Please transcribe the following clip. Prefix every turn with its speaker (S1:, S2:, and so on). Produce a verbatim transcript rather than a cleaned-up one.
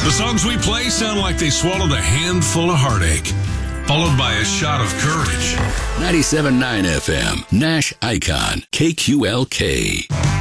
S1: The songs we play sound like they swallowed a handful of heartache, followed by a shot of courage.
S2: ninety-seven point nine F M, Nash Icon, K Q L K.